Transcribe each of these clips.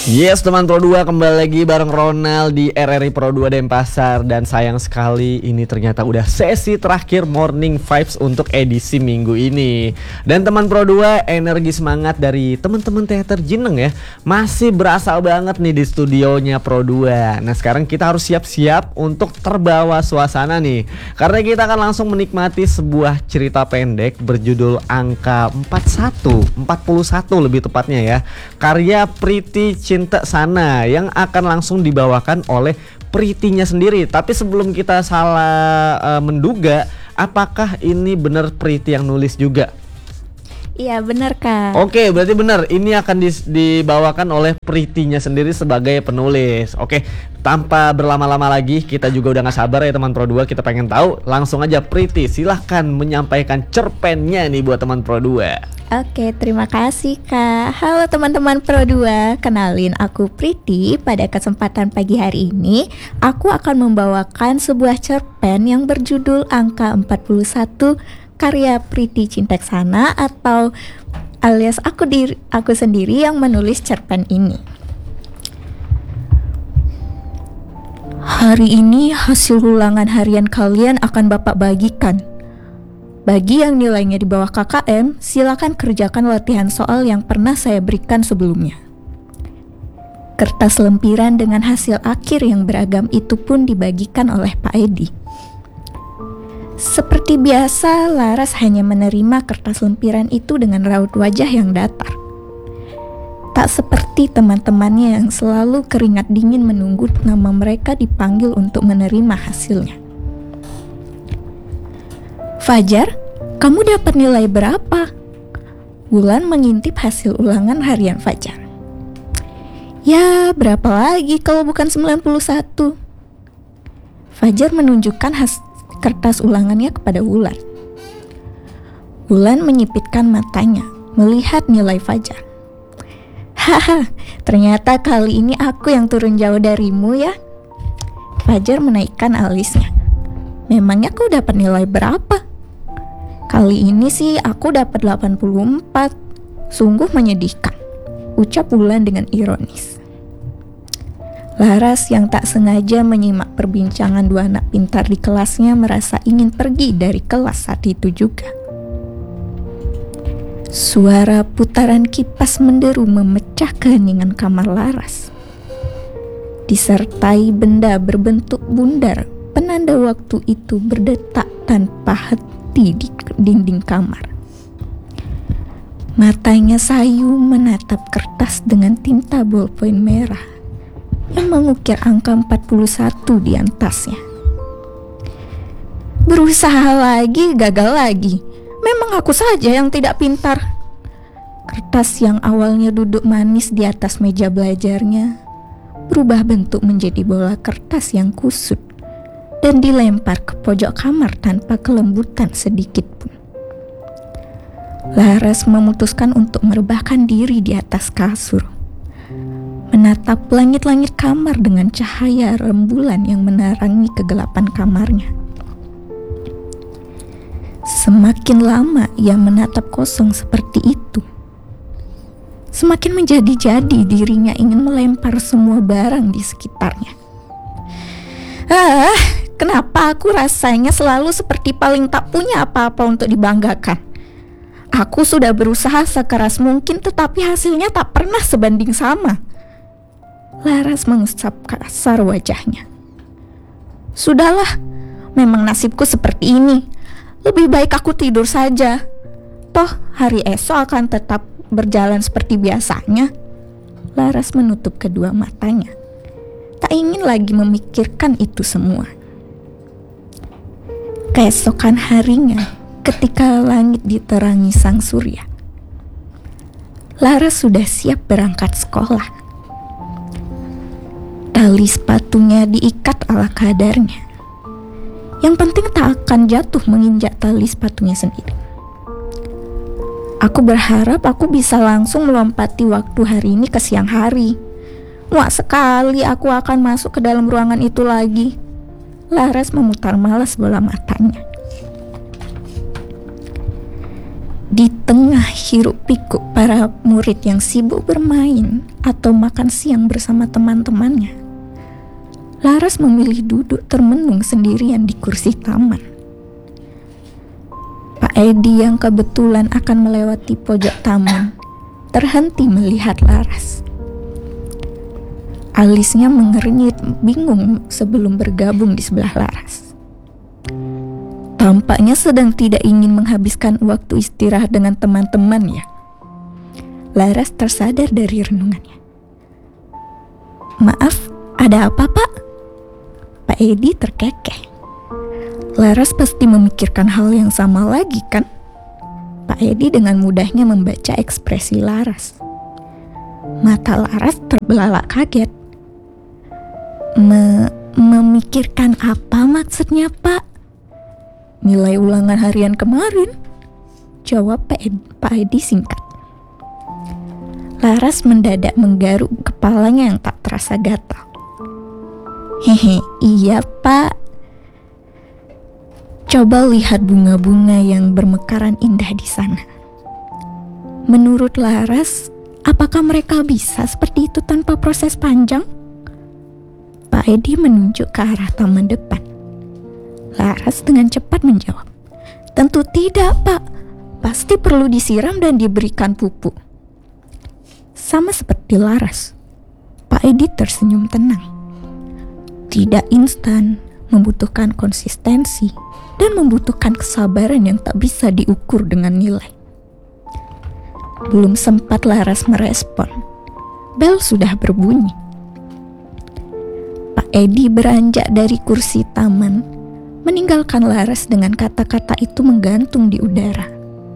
Yes teman Pro 2, kembali lagi bareng Ronald di RRI Pro 2 Denpasar. Dan sayang sekali ini ternyata udah sesi terakhir Morning Vibes untuk edisi minggu ini. Dan teman Pro 2, energi semangat dari teman-teman teater Jineng ya masih berasa banget nih di studionya Pro 2. Nah sekarang kita harus siap-siap untuk terbawa suasana nih, karena kita akan langsung menikmati sebuah cerita pendek berjudul Angka 41 lebih tepatnya ya, karya Priti Cinta Sana yang akan langsung dibawakan oleh Pritinya sendiri. Tapi sebelum kita salah menduga, apakah ini benar Priti yang nulis juga? Iya benar Kak. Oke, berarti benar. Ini akan dibawakan oleh Pritinya sendiri sebagai penulis. Oke, tanpa berlama-lama lagi, kita juga udah gak sabar ya teman Pro 2. Kita pengen tahu, langsung aja Priti silahkan menyampaikan cerpennya nih buat teman Pro 2. Oke, terima kasih Kak. Halo teman-teman Pro 2, kenalin aku Priti. Pada kesempatan pagi hari ini, aku akan membawakan sebuah cerpen yang berjudul Angka 41 karya Priti Cinta Sana, atau alias aku sendiri yang menulis cerpen ini. Hari ini hasil ulangan harian kalian akan Bapak bagikan. Bagi yang nilainya di bawah KKM, silakan kerjakan latihan soal yang pernah saya berikan sebelumnya. Kertas lempiran dengan hasil akhir yang beragam itu pun dibagikan oleh Pak Edi. Seperti biasa, Laras hanya menerima kertas lempiran itu dengan raut wajah yang datar. Tak seperti teman-temannya yang selalu keringat dingin menunggu nama mereka dipanggil untuk menerima hasilnya. Fajar, kamu dapat nilai berapa? Wulan mengintip hasil ulangan harian Fajar. Ya, berapa lagi kalau bukan 91? Fajar menunjukkan kertas ulangannya kepada Wulan. Wulan menyipitkan matanya, melihat nilai Fajar. Haha, ternyata kali ini aku yang turun jauh darimu ya. Fajar menaikkan alisnya. Memangnya aku dapat nilai berapa? Kali ini sih aku dapat 84. Sungguh menyedihkan, ucap Wulan dengan ironis. Laras yang tak sengaja menyimak perbincangan dua anak pintar di kelasnya merasa ingin pergi dari kelas saat itu juga. Suara putaran kipas menderu memecah keheningan kamar Laras. Disertai benda berbentuk bundar, penanda waktu itu berdetak tanpa henti di dinding kamar. Matanya sayu menatap kertas dengan tinta bolpoin merah yang mengukir angka 41 di atasnya. Berusaha lagi, gagal lagi. Memang aku saja yang tidak pintar. Kertas yang awalnya duduk manis di atas meja belajarnya berubah bentuk menjadi bola kertas yang kusut dan dilempar ke pojok kamar tanpa kelembutan sedikit pun. Laras memutuskan untuk merebahkan diri di atas kasur, menatap langit-langit kamar dengan cahaya rembulan yang menerangi kegelapan kamarnya. Semakin lama ia menatap kosong seperti itu, semakin menjadi-jadi dirinya ingin melempar semua barang di sekitarnya. Kenapa aku rasanya selalu seperti paling tak punya apa-apa untuk dibanggakan? Aku sudah berusaha sekeras mungkin, tetapi hasilnya tak pernah sebanding sama. Laras mengusap kasar wajahnya. Sudahlah, memang nasibku seperti ini. Lebih baik aku tidur saja. Toh hari esok akan tetap berjalan seperti biasanya. Laras menutup kedua matanya. Tak ingin lagi memikirkan itu semua. Keesokan harinya, ketika langit diterangi sang surya, Laras sudah siap berangkat sekolah. Tali sepatunya diikat ala kadarnya. Yang penting tak akan jatuh menginjak tali sepatunya sendiri. Aku berharap aku bisa langsung melompati waktu hari ini ke siang hari. Muak sekali aku akan masuk ke dalam ruangan itu lagi. Laras memutar malas bola matanya. Di tengah hiruk pikuk para murid yang sibuk bermain atau makan siang bersama teman-temannya, Laras memilih duduk termenung sendirian di kursi taman. Pak Edi yang kebetulan akan melewati pojok taman terhenti melihat Laras. Alisnya mengernyit bingung sebelum bergabung di sebelah Laras. Tampaknya sedang tidak ingin menghabiskan waktu istirahat dengan teman-temannya. Laras tersadar dari renungannya. "Maaf, ada apa, Pak?" Pak Edi terkekeh. Laras pasti memikirkan hal yang sama lagi, kan? Pak Edi dengan mudahnya membaca ekspresi Laras. Mata Laras terbelalak kaget. Memikirkan apa maksudnya, Pak?" "Nilai ulangan harian kemarin," jawab Pak Edi singkat. Laras mendadak menggaruk kepalanya yang tak terasa gatal. "Hehe, iya Pak. Coba lihat bunga-bunga yang bermekaran indah di sana." Menurut Laras, apakah mereka bisa seperti itu tanpa proses panjang? Pak Edi menunjuk ke arah taman depan. Laras dengan cepat menjawab, "Tentu tidak, Pak. Pasti perlu disiram dan diberikan pupuk." Sama seperti Laras, Pak Edi tersenyum tenang. Tidak instan, membutuhkan konsistensi, dan membutuhkan kesabaran yang tak bisa diukur dengan nilai. Belum sempat Laras merespon, bel sudah berbunyi. Pak Edi beranjak dari kursi taman, meninggalkan Laras dengan kata-kata itu menggantung di udara.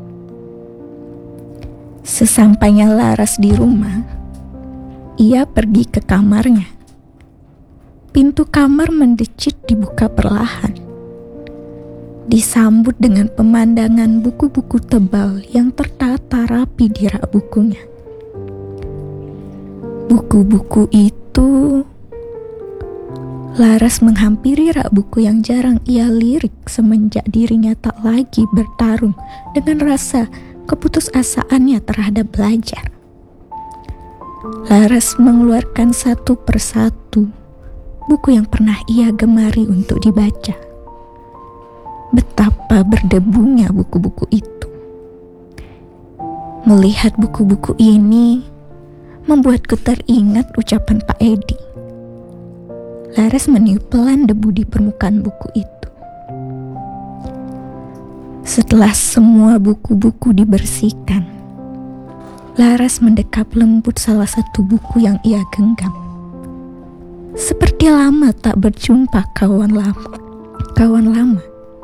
Sesampainya Laras di rumah, ia pergi ke kamarnya. Pintu kamar mendecit dibuka perlahan. Disambut dengan pemandangan buku-buku tebal yang tertata rapi di rak bukunya. Buku-buku itu... Laras menghampiri rak buku yang jarang ia lirik semenjak dirinya tak lagi bertarung dengan rasa keputusasaannya terhadap belajar. Laras mengeluarkan satu persatu buku yang pernah ia gemari untuk dibaca. Betapa berdebunya buku-buku itu. Melihat buku-buku ini membuatku teringat ucapan Pak Edi. Laras meniup pelan debu di permukaan buku itu. Setelah semua buku-buku dibersihkan, Laras mendekap lembut salah satu buku yang ia genggam. Seperti lama tak berjumpa kawan lama.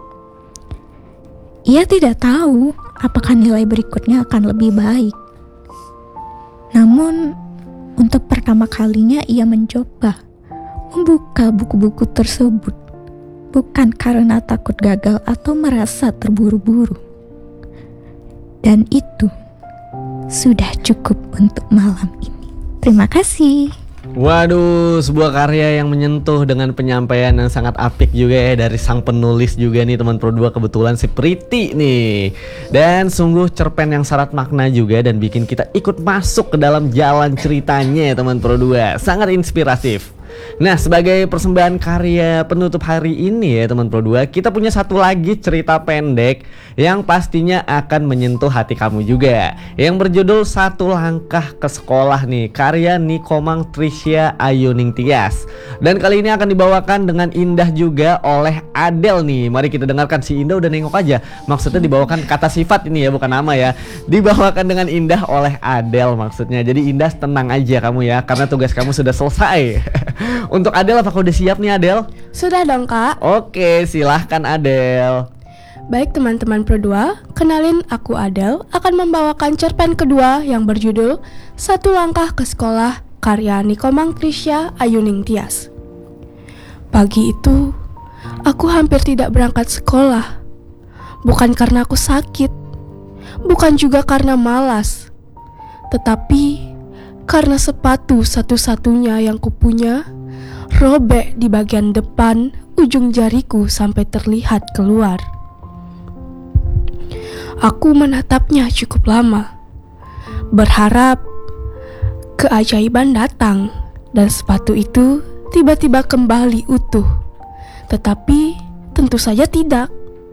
Ia tidak tahu apakah nilai berikutnya akan lebih baik. Namun, untuk pertama kalinya ia mencoba membuka buku-buku tersebut, bukan karena takut gagal atau merasa terburu-buru. Dan itu sudah cukup untuk malam ini. Terima kasih. Waduh, sebuah karya yang menyentuh dengan penyampaian yang sangat apik juga ya dari sang penulis juga nih teman Pro 2, kebetulan si Priti nih. Dan sungguh cerpen yang syarat makna juga dan bikin kita ikut masuk ke dalam jalan ceritanya ya teman Pro 2. Sangat inspiratif. Nah, sebagai persembahan karya penutup hari ini ya teman Pro 2, kita punya satu lagi cerita pendek yang pastinya akan menyentuh hati kamu juga, yang berjudul Satu Langkah ke Sekolah nih, karya Nikomang Trisha Ayuning Tias. Dan kali ini akan dibawakan dengan indah juga oleh Adele nih. Mari kita dengarkan. Si Indah udah nengok aja. Maksudnya dibawakan kata sifat ini ya, bukan nama ya. Dibawakan dengan indah oleh Adele maksudnya. Jadi Indah tenang aja kamu ya, karena tugas kamu sudah selesai. Untuk Adele, apakah udah siap nih Adele? Sudah dong Kak. Oke, silahkan Adele. Baik teman-teman Pro 2, kenalin aku Adele akan membawakan cerpen kedua yang berjudul Satu Langkah ke Sekolah karya Nikomang Trisha Ayuning Tias. Pagi itu, aku hampir tidak berangkat sekolah. Bukan karena aku sakit, bukan juga karena malas, tetapi karena sepatu satu-satunya yang kupunya robek di bagian depan ujung jariku sampai terlihat keluar. Aku menatapnya cukup lama, berharap keajaiban datang dan sepatu itu tiba-tiba kembali utuh. Tetapi tentu saja tidak.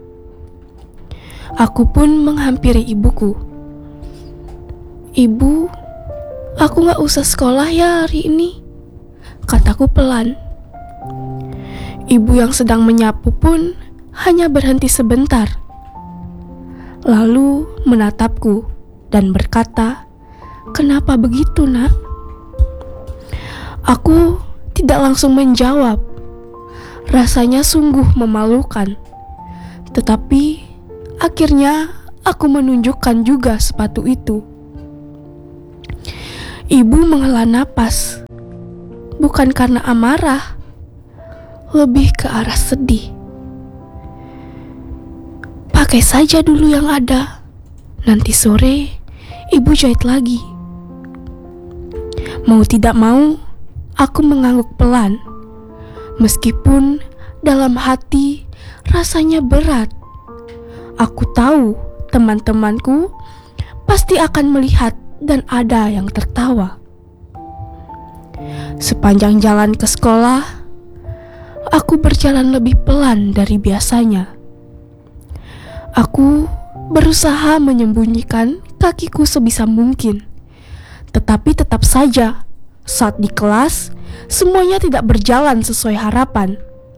Aku pun menghampiri ibuku. "Ibu, aku gak usah sekolah ya hari ini," kataku pelan. Ibu yang sedang menyapu pun hanya berhenti sebentar, lalu menatapku dan berkata, "Kenapa begitu, Nak?" Aku tidak langsung menjawab. Rasanya sungguh memalukan. Tetapi akhirnya aku menunjukkan juga sepatu itu. Ibu menghela napas, bukan karena amarah, lebih ke arah sedih. "Pakai saja dulu yang ada. Nanti sore ibu jahit lagi." Mau tidak mau, aku mengangguk pelan. Meskipun dalam hati rasanya berat. Aku tahu teman-temanku pasti akan melihat dan ada yang tertawa. Sepanjang jalan ke sekolah, aku berjalan lebih pelan dari biasanya. Aku berusaha menyembunyikan kakiku sebisa mungkin. Tetapi tetap saja, saat di kelas, semuanya tidak berjalan sesuai harapan.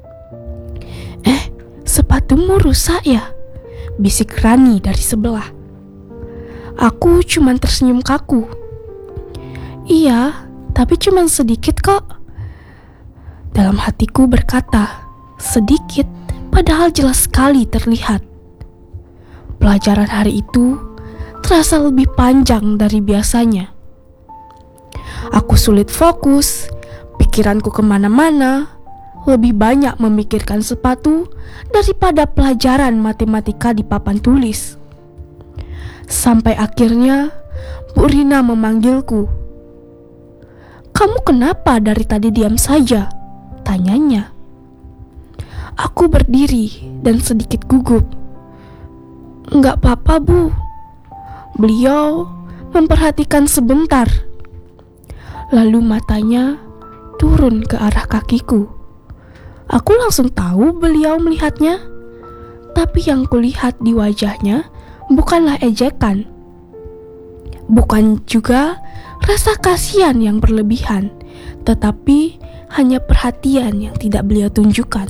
Sepatumu rusak ya?" bisik Rani dari sebelah. Aku cuman tersenyum kaku. "Iya, tapi cuman sedikit kok." Dalam hatiku berkata, sedikit padahal jelas sekali terlihat. Pelajaran hari itu terasa lebih panjang dari biasanya. Aku sulit fokus, pikiranku kemana-mana, lebih banyak memikirkan sepatu daripada pelajaran matematika di papan tulis. Sampai akhirnya Bu Rina memanggilku. "Kamu kenapa dari tadi diam saja?" tanyanya. Aku berdiri dan sedikit gugup. "Enggak apa-apa, Bu." Beliau memperhatikan sebentar. Lalu matanya turun ke arah kakiku. Aku langsung tahu beliau melihatnya. Tapi yang kulihat di wajahnya bukanlah ejekan. Bukan juga rasa kasihan yang berlebihan, tetapi hanya perhatian yang tidak beliau tunjukkan.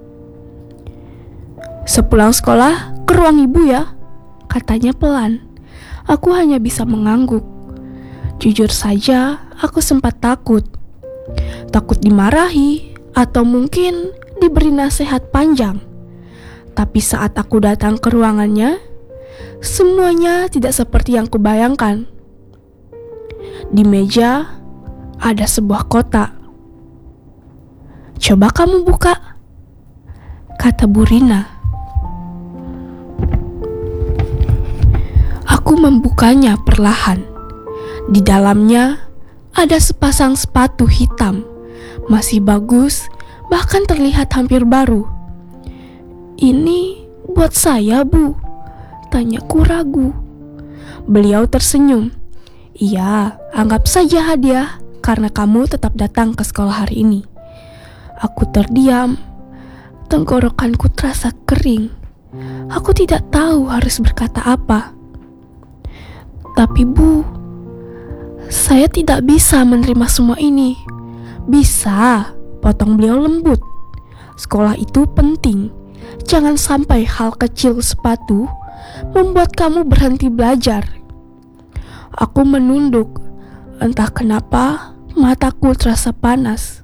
"Sepulang sekolah ke ruang ibu ya," katanya pelan. Aku hanya bisa mengangguk. Jujur saja, aku sempat takut. Takut dimarahi atau mungkin diberi nasihat panjang. Tapi saat aku datang ke ruangannya, semuanya tidak seperti yang kubayangkan. Di meja ada sebuah kotak. "Coba kamu buka," kata Bu Rina. Aku membukanya perlahan. Di dalamnya ada sepasang sepatu hitam, masih bagus, bahkan terlihat hampir baru. "Ini buat saya, Bu?" tanyaku ragu. Beliau tersenyum. "Iya, anggap saja hadiah karena kamu tetap datang ke sekolah hari ini." Aku terdiam. Tenggorokanku terasa kering. Aku tidak tahu harus berkata apa. "Tapi Bu, saya tidak bisa menerima semua ini." "Bisa," potong beliau lembut. "Sekolah itu penting. Jangan sampai hal kecil sepatu membuat kamu berhenti belajar." Aku menunduk. Entah kenapa mataku terasa panas.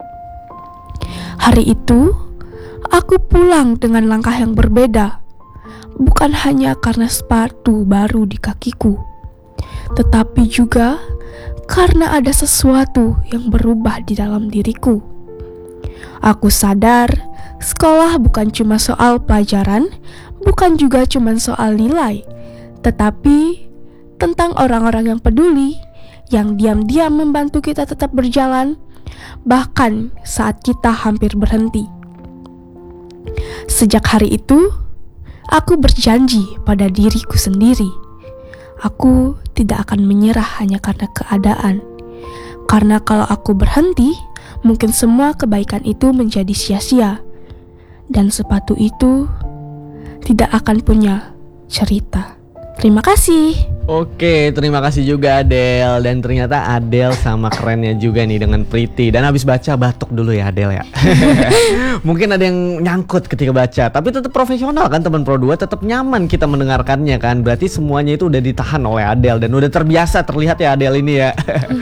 Hari itu aku pulang dengan langkah yang berbeda. Bukan hanya karena sepatu baru di kakiku, tetapi juga karena ada sesuatu yang berubah di dalam diriku. Aku sadar sekolah bukan cuma soal pelajaran, bukan juga cuma soal nilai, tetapi tentang orang-orang yang peduli, yang diam-diam membantu kita tetap berjalan, bahkan saat kita hampir berhenti. Sejak hari itu, Aku berjanji pada diriku sendiri. Aku tidak akan menyerah hanya karena keadaan. Karena kalau aku berhenti, mungkin semua kebaikan itu menjadi sia-sia. Dan sepatu itu tidak akan punya cerita. Terima kasih. Oke, terima kasih juga Adele. Dan ternyata Adele sama kerennya juga nih dengan Pretty. Dan habis baca batuk dulu ya Adele ya. Mungkin ada yang nyangkut ketika baca, tapi tetap profesional kan teman Pro 2, tetap nyaman kita mendengarkannya kan. Berarti semuanya itu udah ditahan oleh Adele dan udah terbiasa terlihat ya Adele ini ya.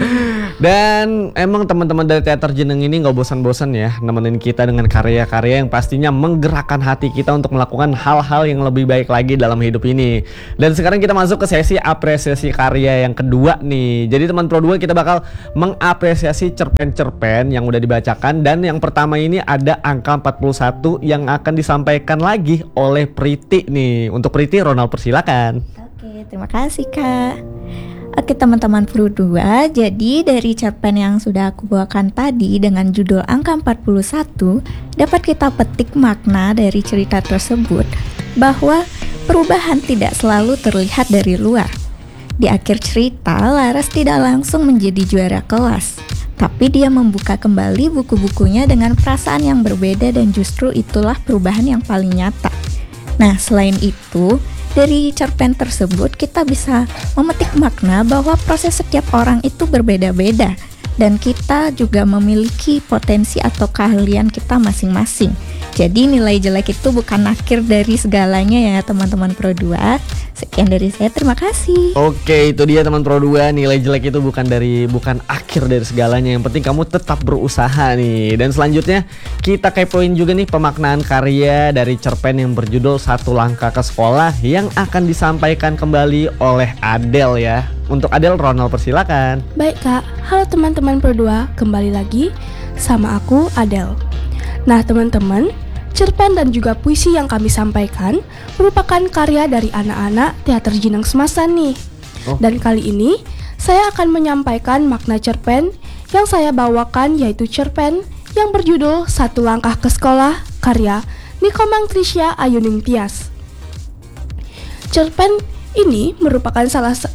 Dan emang teman-teman dari Teater Jeneng ini gak bosan-bosan ya nemenin kita dengan karya-karya yang pastinya menggerakkan hati kita untuk melakukan hal-hal yang lebih baik lagi dalam hidup ini. Dan sekarang kita masuk ke sesi apresiasi karya yang kedua nih. Jadi teman Pro 2 kita bakal mengapresiasi cerpen-cerpen yang udah dibacakan. Dan yang pertama ini ada angka 41 yang akan disampaikan lagi oleh Pretty nih. Untuk Pretty, Ronald persilakan. Oke, terima kasih Kak. Oke teman-teman Pro 2, jadi dari cerpen yang sudah aku bawakan tadi dengan judul angka 41, dapat kita petik makna dari cerita tersebut bahwa perubahan tidak selalu terlihat dari luar. Di akhir cerita, Laras tidak langsung menjadi juara kelas, tapi dia membuka kembali buku-bukunya dengan perasaan yang berbeda dan justru itulah perubahan yang paling nyata. Nah, selain itu, dari cerpen tersebut kita bisa memetik makna bahwa proses setiap orang itu berbeda-beda dan kita juga memiliki potensi atau keahlian kita masing-masing. Jadi nilai jelek itu bukan akhir dari segalanya ya teman-teman Pro 2. Sekian dari saya, terima kasih. Oke, itu dia teman Pro 2, nilai jelek itu bukan akhir dari segalanya. Yang penting kamu tetap berusaha nih. Dan selanjutnya kita kepoin juga nih pemaknaan karya dari cerpen yang berjudul Satu Langkah ke Sekolah yang akan disampaikan kembali oleh Adele ya. Untuk Adele, Ronald persilakan. Baik Kak, halo teman-teman Pro 2, kembali lagi sama aku Adele. Nah teman-teman, cerpen dan juga puisi yang kami sampaikan merupakan karya dari anak-anak Teater Jeneng Semasan nih. Dan kali ini saya akan menyampaikan makna cerpen yang saya bawakan, yaitu cerpen yang berjudul Satu Langkah ke Sekolah karya Nikomang Trisha Ayuning Tias. Cerpen ini merupakan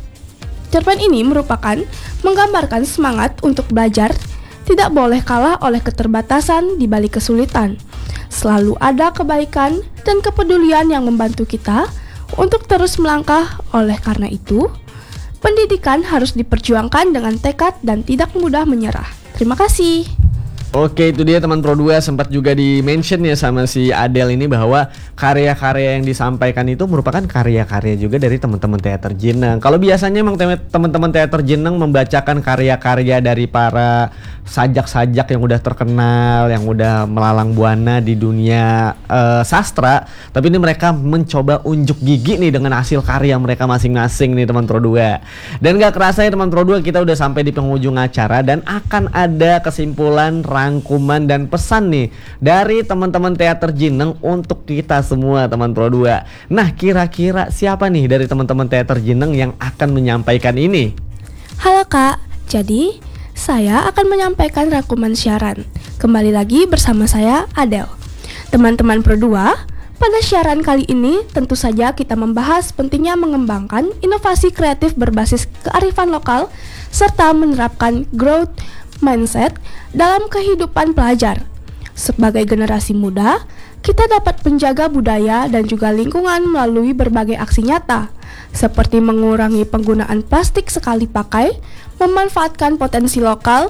menggambarkan semangat untuk belajar. Tidak boleh kalah oleh keterbatasan di balik kesulitan. Selalu ada kebaikan dan kepedulian yang membantu kita untuk terus melangkah. Oleh karena itu, pendidikan harus diperjuangkan dengan tekad dan tidak mudah menyerah. Terima kasih. Oke, itu dia teman Pro 2, sempat juga di-mention ya sama si Adele ini bahwa karya-karya yang disampaikan itu merupakan karya-karya juga dari teman-teman Teater Jeneng. Kalau biasanya emang teman-teman Teater Jeneng membacakan karya-karya dari para sajak-sajak yang udah terkenal, yang udah melalang buana di dunia sastra, tapi ini mereka mencoba unjuk gigi nih dengan hasil karya mereka masing-masing nih teman Pro 2. Dan gak kerasa ya teman Pro 2, kita udah sampai di penghujung acara dan akan ada kesimpulan, rangkuman dan pesan nih dari teman-teman Teater Jeneng untuk kita semua teman Pro 2. Nah, kira-kira siapa nih dari teman-teman Teater Jeneng yang akan menyampaikan ini? Halo Kak, jadi saya akan menyampaikan rangkuman siaran. Kembali lagi bersama saya Adele. Teman-teman Pro 2, pada siaran kali ini tentu saja kita membahas pentingnya mengembangkan inovasi kreatif berbasis kearifan lokal serta menerapkan growth mindset dalam kehidupan pelajar. Sebagai generasi muda, kita dapat menjaga budaya dan juga lingkungan melalui berbagai aksi nyata, seperti mengurangi penggunaan plastik sekali pakai, memanfaatkan potensi lokal,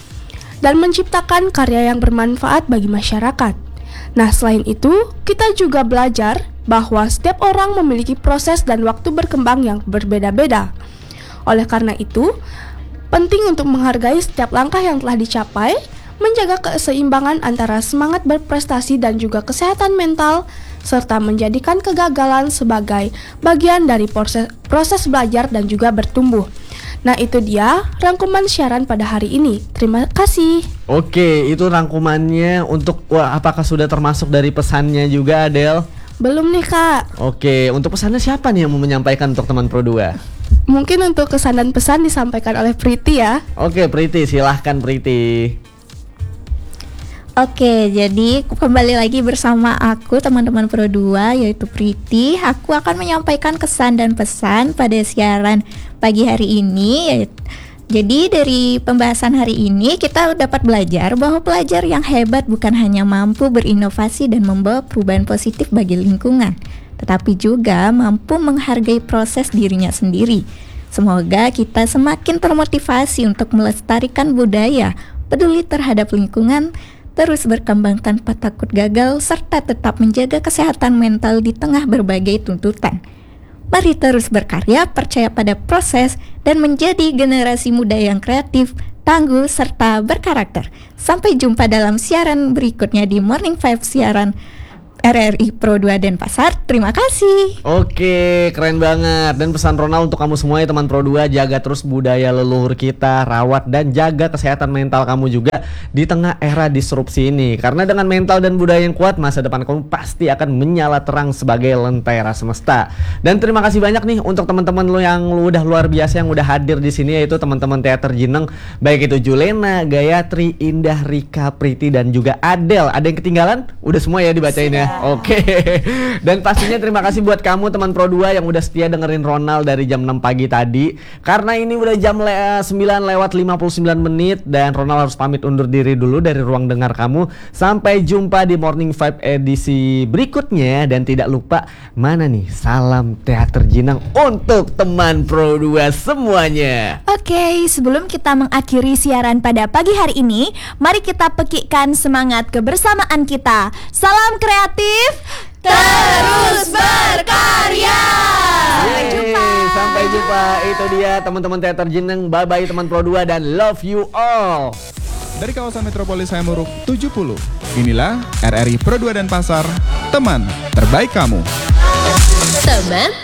dan menciptakan karya yang bermanfaat bagi masyarakat. Nah, selain itu, kita juga belajar bahwa setiap orang memiliki proses dan waktu berkembang yang berbeda-beda. Oleh karena itu, penting untuk menghargai setiap langkah yang telah dicapai, menjaga keseimbangan antara semangat berprestasi dan juga kesehatan mental, serta menjadikan kegagalan sebagai bagian dari proses belajar dan juga bertumbuh. Nah, itu dia rangkuman siaran pada hari ini. Terima kasih. Oke, itu rangkumannya untuk apakah sudah termasuk dari pesannya juga Adele? Belum nih Kak. Oke, untuk pesannya siapa nih yang mau menyampaikan untuk teman Pro 2? Mungkin untuk kesan dan pesan disampaikan oleh Pretty ya. Oke, Pretty, silahkan Pretty. Oke, jadi kembali lagi bersama aku teman-teman Pro 2 yaitu Priti. Aku akan menyampaikan kesan dan pesan pada siaran pagi hari ini. Jadi dari pembahasan hari ini kita dapat belajar bahwa pelajar yang hebat bukan hanya mampu berinovasi dan membawa perubahan positif bagi lingkungan, tetapi juga mampu menghargai proses dirinya sendiri. Semoga kita semakin termotivasi untuk melestarikan budaya, peduli terhadap lingkungan, terus berkembang tanpa takut gagal, serta tetap menjaga kesehatan mental di tengah berbagai tuntutan. Mari terus berkarya, percaya pada proses, dan menjadi generasi muda yang kreatif, tangguh, serta berkarakter. Sampai jumpa dalam siaran berikutnya di Morning 5 siaran RRI Pro 2 Denpasar. Terima kasih. Oke, keren banget. Dan pesan Ronald untuk kamu semua ya teman Pro 2, jaga terus budaya leluhur kita, rawat dan jaga kesehatan mental kamu juga di tengah era disrupsi ini. Karena dengan mental dan budaya yang kuat, masa depan kamu pasti akan menyala terang sebagai lentera semesta. Dan terima kasih banyak nih untuk teman-teman lo yang udah luar biasa yang udah hadir di sini, yaitu teman-teman Teater Jeneng, baik itu Julena, Gayatri, Indah, Rika, Priti dan juga Adel. Ada yang ketinggalan? Udah semua ya dibacain ya. Oke. Dan pastinya terima kasih buat kamu teman Pro 2 yang udah setia dengerin Ronald dari jam 6 pagi tadi. Karena ini udah jam 9 lewat 59 menit dan Ronald harus pamit undur diri dulu dari ruang dengar kamu. Sampai jumpa di Morning 5 edisi berikutnya. Dan tidak lupa, mana nih salam Teater Jeneng untuk teman Pro 2 semuanya. Oke, sebelum kita mengakhiri siaran pada pagi hari ini, mari kita pekikkan semangat kebersamaan kita. Salam kreatif, terus berkarya. Sampai jumpa. Itu dia teman-teman Teater Jeneng. Bye bye teman Pro 2 dan love you all. Dari kawasan Metropolis Hayamuruk 70, inilah RRI Pro 2 Denpasar, teman terbaik kamu. Teman